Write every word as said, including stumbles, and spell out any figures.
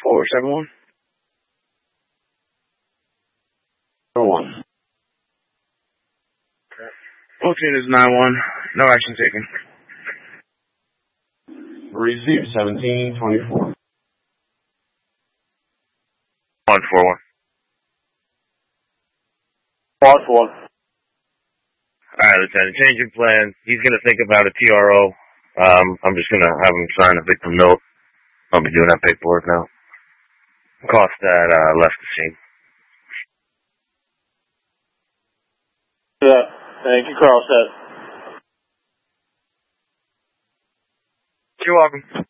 four seven one. one. Fourteen is nine one. No action taken. Receive seventeen twenty-four. One four one. One four one. All right, Lieutenant. Change your plan. He's gonna think about a T R O. Um, I'm just gonna have him sign a victim note. I'll be doing that paperwork now. Cost that uh, left the scene. Yeah. Thank you, Carlstead. You're welcome.